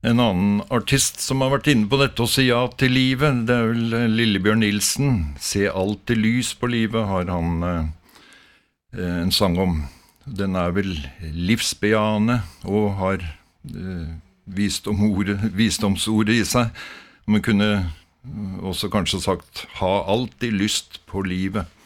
En annen artist som har vært inne på dette å si ja til livet, det vel Lillebjørn Nilsen. Se alltid lys på livet, har han en sang om. Den vel livsbejaende og har visdomsordet i seg. Man kunne også kanskje sagt, ha alltid lyst på livet.